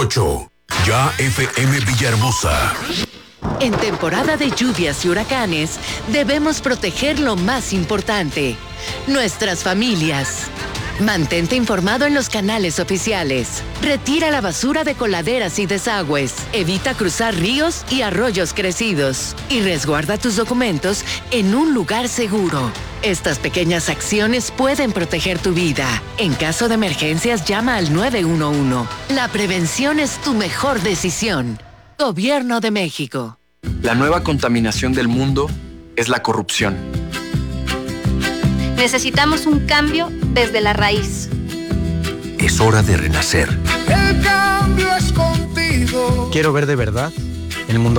8. Ya FM Villahermosa. En temporada de lluvias y huracanes, debemos proteger lo más importante, nuestras familias. Mantente informado en los canales oficiales. Retira la basura de coladeras y desagües. Evita cruzar ríos y arroyos crecidos. Y resguarda tus documentos en un lugar seguro. Estas pequeñas acciones pueden proteger tu vida. En caso de emergencias, llama al 911. La prevención es tu mejor decisión. Gobierno de México. La nueva contaminación del mundo es la corrupción. Necesitamos un cambio desde la raíz. Es hora de renacer. El cambio es contigo. Quiero ver de verdad el mundo